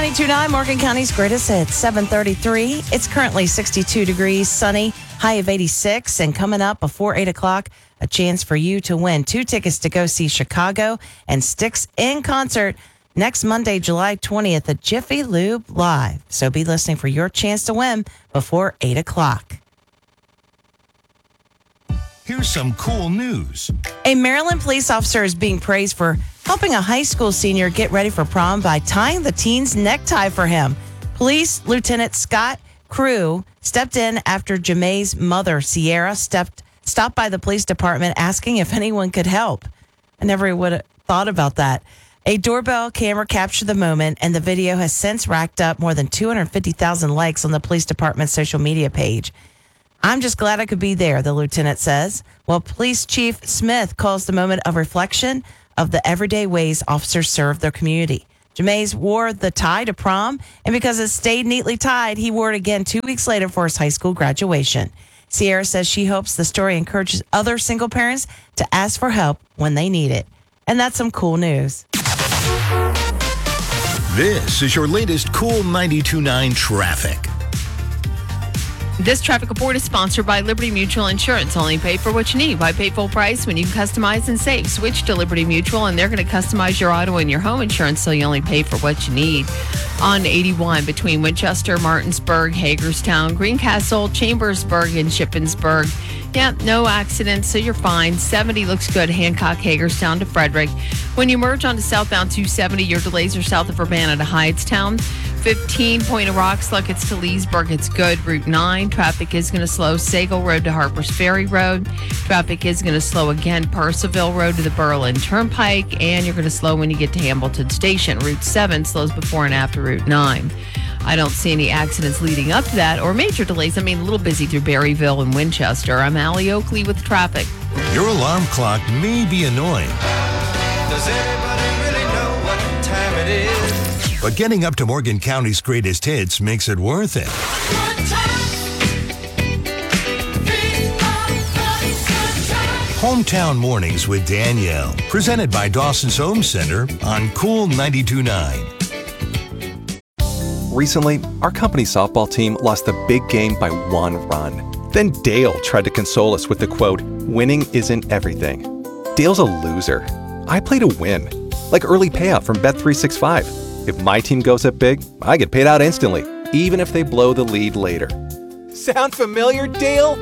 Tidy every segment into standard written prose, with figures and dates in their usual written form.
92.9, Morgan County's greatest hits, 7:33. It's currently 62 degrees, sunny, high of 86. And coming up before 8 o'clock, a chance for you to win 2 tickets to go see Chicago and Styx in concert next Monday, July 20th at Jiffy Lube Live. So be listening for your chance to win before 8 o'clock. Here's some cool news. A Maryland police officer is being praised for helping a high school senior get ready for prom by tying the teen's necktie for him. Police Lieutenant Scott Crew stepped in after Jemai's mother, Sierra, stopped by the police department asking if anyone could help. I never would have thought about that. A doorbell camera captured the moment, and the video has since racked up more than 250,000 likes on the police department's social media page. I'm just glad I could be there, the lieutenant says. While Police Chief Smith calls the moment a reflection of the everyday ways officers serve their community. Jemai's wore the tie to prom, and because it stayed neatly tied, he wore it again 2 weeks later for his high school graduation. Sierra says she hopes the story encourages other single parents to ask for help when they need it. And that's some cool news. This is your latest Cool 92.9 traffic. This traffic report is sponsored by Liberty Mutual Insurance. Only pay for what you need. Why pay full price when you can customize and save? Switch to Liberty Mutual, and they're going to customize your auto and your home insurance so you only pay for what you need. On 81 between Winchester, Martinsburg, Hagerstown, Greencastle, Chambersburg, and Shippensburg. Yeah, no accidents, so you're fine. 70 looks good, Hancock, Hagerstown to Frederick. When you merge onto southbound 270, your delays are south of Urbana to Hyattstown. 15, Point of Rocks, look, it's to Leesburg. It's good. Route 9, traffic is going to slow. Sagal Road to Harpers Ferry Road. Traffic is going to slow again. Purcellville Road to the Berlin Turnpike. And you're going to slow when you get to Hamilton Station. Route 7 slows before and after Route 9. I don't see any accidents leading up to that or major delays. I mean, a little busy through Berryville and Winchester. I'm Allie Oakley with traffic. Your alarm clock may be annoying. Does anybody really know what time it is? But getting up to Morgan County's greatest hits makes it worth it. Hometown Mornings with Danielle, presented by Dawson's Home Center on Cool 92.9. Recently, our company softball team lost the big game by 1 run. Then Dale tried to console us with the quote, "Winning isn't everything." Dale's a loser. I play to win, like early payout from Bet365. If my team goes up big, I get paid out instantly, even if they blow the lead later. Sound familiar, Dale?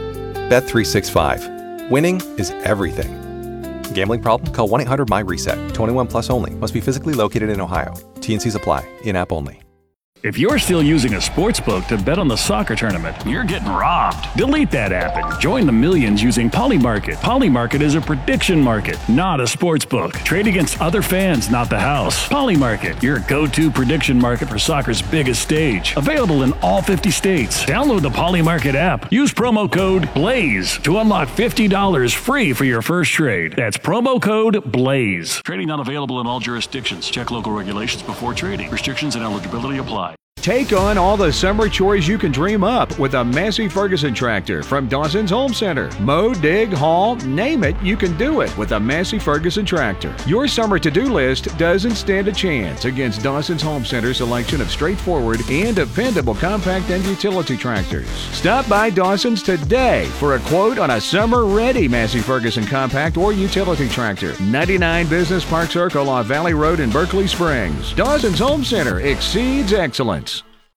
Bet365. Winning is everything. Gambling problem? Call 1-800-MY-RESET. 21 plus only. Must be physically located in Ohio. T&Cs apply. In-app only. If you're still using a sportsbook to bet on the soccer tournament, you're getting robbed. Delete that app and join the millions using Polymarket. Polymarket is a prediction market, not a sportsbook. Trade against other fans, not the house. Polymarket, your go-to prediction market for soccer's biggest stage. Available in all 50 states. Download the Polymarket app. Use promo code BLAZE to unlock $50 free for your first trade. That's promo code BLAZE. Trading not available in all jurisdictions. Check local regulations before trading. Restrictions and eligibility apply. Take on all the summer chores you can dream up with a Massey Ferguson tractor from Dawson's Home Center. Mow, dig, haul, name it, you can do it with a Massey Ferguson tractor. Your summer to-do list doesn't stand a chance against Dawson's Home Center's selection of straightforward and dependable compact and utility tractors. Stop by Dawson's today for a quote on a summer-ready Massey Ferguson compact or utility tractor. 99 Business Park Circle off Valley Road in Berkeley Springs. Dawson's Home Center exceeds excellence.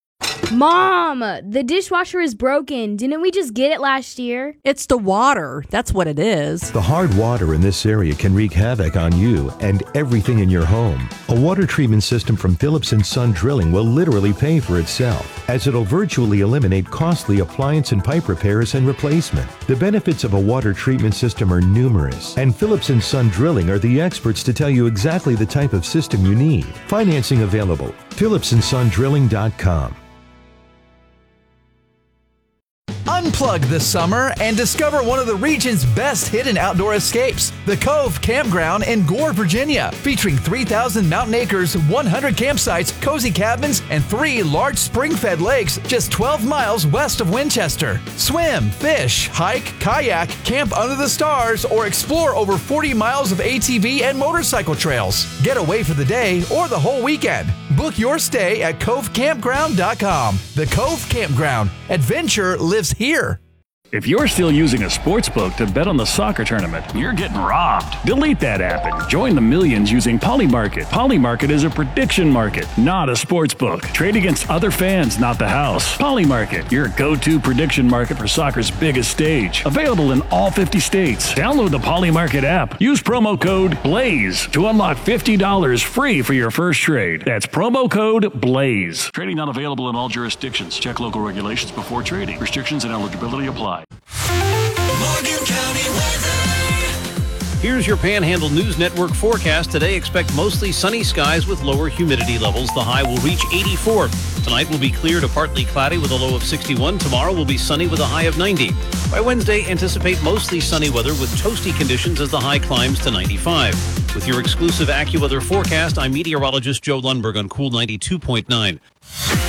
Mom, the dishwasher is broken. Didn't we just get it last year? It's the water. That's what it is. The hard water in this area can wreak havoc on you and everything in your home. A water treatment system from Phillips & Son Drilling will literally pay for itself, as it'll virtually eliminate costly appliance and pipe repairs and replacement. The benefits of a water treatment system are numerous, and Phillips & Son Drilling are the experts to tell you exactly the type of system you need. Financing available. PhillipsandSonDrilling.com. Unplug this summer and discover one of the region's best hidden outdoor escapes, the Cove Campground in Gore, Virginia, featuring 3,000 mountain acres, 100 campsites, cozy cabins, and 3 large spring-fed lakes just 12 miles west of Winchester. Swim, fish, hike, kayak, camp under the stars, or explore over 40 miles of ATV and motorcycle trails. Get away for the day or the whole weekend. Book your stay at covecampground.com. The Cove Campground. Adventure lives here. If you're still using a sports book to bet on the soccer tournament, you're getting robbed. Delete that app and join the millions using Polymarket. Polymarket is a prediction market, not a sports book. Trade against other fans, not the house. Polymarket, your go-to prediction market for soccer's biggest stage. Available in all 50 states. Download the Polymarket app. Use promo code BLAZE to unlock $50 free for your first trade. That's promo code BLAZE. Trading not available in all jurisdictions. Check local regulations before trading. Restrictions and eligibility apply. Morgan County weather. Here's your Panhandle News Network forecast. Today, expect mostly sunny skies with lower humidity levels. The high will reach 84. Tonight will be clear to partly cloudy with a low of 61. Tomorrow will be sunny with a high of 90. By Wednesday, anticipate mostly sunny weather with toasty conditions as the high climbs to 95. With your exclusive AccuWeather forecast, I'm meteorologist Joe Lundberg on Cool 92.9.